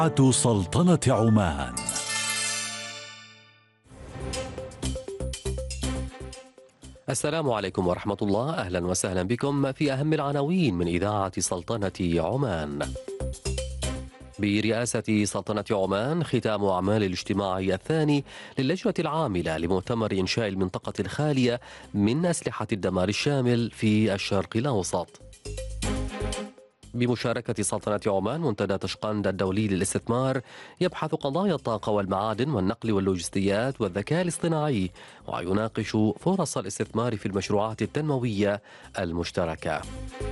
سلطنة عمان. السلام عليكم ورحمة الله، أهلا وسهلا بكم في أهم العناوين من إذاعة سلطنة عمان. برئاسة سلطنة عمان ختام أعمال الاجتماع الثاني للجنة العاملة لمؤتمر إنشاء المنطقة الخالية من أسلحة الدمار الشامل في الشرق الأوسط. بمشاركة سلطنة عمان منتدى تشقند الدولي للاستثمار يبحث قضايا الطاقة والمعادن والنقل واللوجستيات والذكاء الاصطناعي، ويناقش فرص الاستثمار في المشروعات التنموية المشتركة.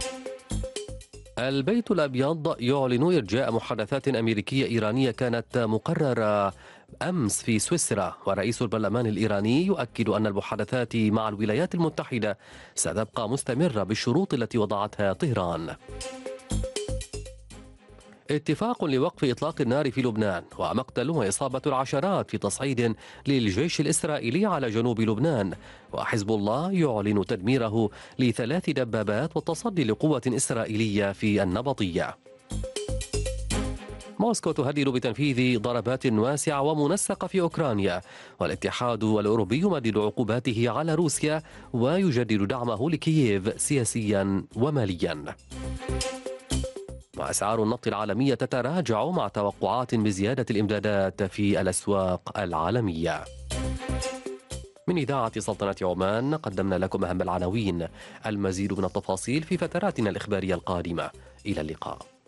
البيت الأبيض يعلن إرجاء محادثات أمريكية إيرانية كانت مقررة أمس في سويسرا، ورئيس البرلمان الإيراني يؤكد أن المحادثات مع الولايات المتحدة ستبقى مستمرة بالشروط التي وضعتها طهران. اتفاق لوقف إطلاق النار في لبنان، ومقتل وإصابة العشرات في تصعيد للجيش الإسرائيلي على جنوب لبنان، وحزب الله يعلن تدميره ل3 دبابات والتصدي لقوة إسرائيلية في النبطية. موسكو تهدد بتنفيذ ضربات واسعة ومنسقة في أوكرانيا، والاتحاد الأوروبي يمدد عقوباته على روسيا ويجدد دعمه لكييف سياسيا وماليا. وأسعار النفط العالمية تتراجع مع توقعات بزيادة الإمدادات في الأسواق العالمية. من إذاعة سلطنة عمان قدمنا لكم أهم العناوين. المزيد من التفاصيل في فتراتنا الإخبارية القادمة. إلى اللقاء.